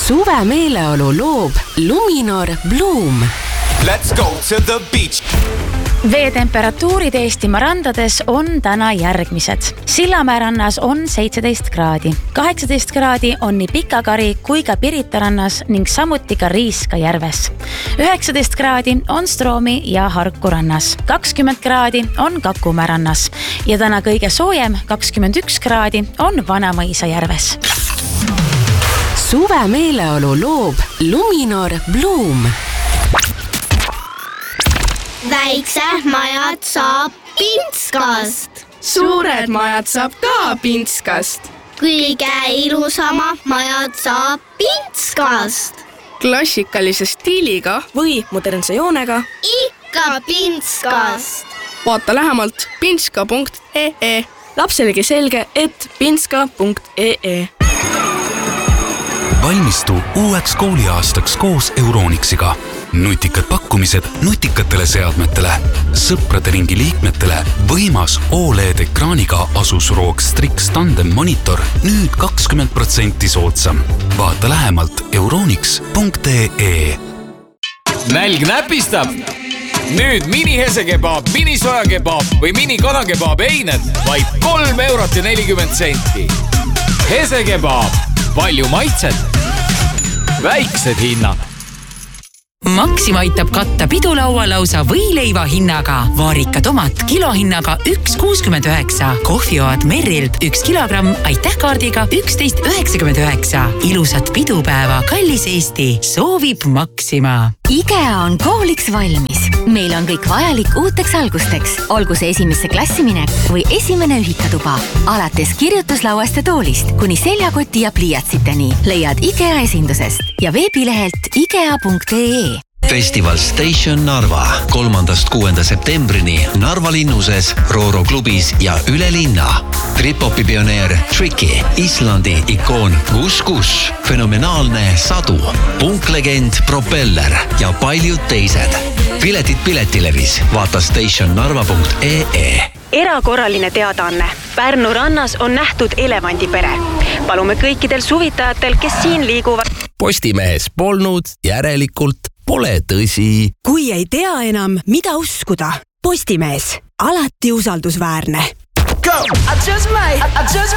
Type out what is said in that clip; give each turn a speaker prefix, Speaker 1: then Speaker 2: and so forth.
Speaker 1: Suve meeleolu loob Luminor Bloom.
Speaker 2: Let's go to the beach.
Speaker 3: Veetemperatuurid Eestimaa randades on täna järgmised. Sillamäe rannas on 17 kraadi. 18 kraadi on nii Pikakari kui ka Pirita rannas ning samuti ka Riiska järves. 19 kraadi on Stroomi ja Harku rannas. 20 kraadi on Kakumäe rannas. Ja täna kõige soojem 21 kraadi on Vanamõisa järves.
Speaker 1: Suve meeleolu loob Luminor Bloom.
Speaker 4: Väiksed majad saab Pintskast.
Speaker 5: Suured majad saab ka Pintskast.
Speaker 4: Kõige ilusamad majad saab Pintskast.
Speaker 5: Klassikalise stiiliga või modernse joonega.
Speaker 4: Ikka Pintskast.
Speaker 5: Vaata lähemalt pintska.ee. Lapselegi selge, et pintska.ee.
Speaker 6: Valmistu uueks kooliaastaks koos Euronixiga. Nutikad pakkumised nutikatele seadmetele, sõprade ringi liikmetele, võimas OLED-ekraaniga Asus ROG Strix Tandem monitor nüüd 20% soodsam. Vaata lähemalt euronix.ee.
Speaker 2: Nälg näpistab. Nüüd mini-hesekebab, mini-sojakebab või mini-kanakebab eined vaid 3,40 €. Hesekebab. Palju maitset. Väiksed hinnad.
Speaker 7: Maxima aitab katta pidulaua lausa võileiva hinnaga. Vaarika tomat kilohinnaga 1,69. Kohvioad Merrilt 1 kilogramm aitäh kaardiga 11,99. Ilusat pidupäeva, kallis Eesti, soovib Maxima.
Speaker 8: IKEA on kooliks valmis. Meil on kõik vajalik uuteks algusteks. Olgu see esimesse klassi minek või esimene ühikatuba. Alates kirjutuslauast ja toolist kuni seljakoti ja pliiatsiteni leiad IKEA esindusest ja veebilehelt ikea.ee.
Speaker 9: Festival Station Narva 3.–6. septembrini Narva linnuses, Rooro klubis ja üle linna. Trip-hopi pioneer Tricky, Islandi ikoon Gus, fenomenaalne Sadu, punklegend Propeller ja paljud teised. Piletid Piletilevis, vaata stationnarva.ee.
Speaker 10: Erakorraline teadaanne. Pärnu rannas on nähtud elevandipere. Palume kõikidel suvitajatel, kes siin liiguvad.
Speaker 11: Postimehes polnud, järelikult pole tõsi.
Speaker 12: Kui ei tea enam, mida uskuda. Postimees, alati usaldusväärne.
Speaker 13: Go! I just might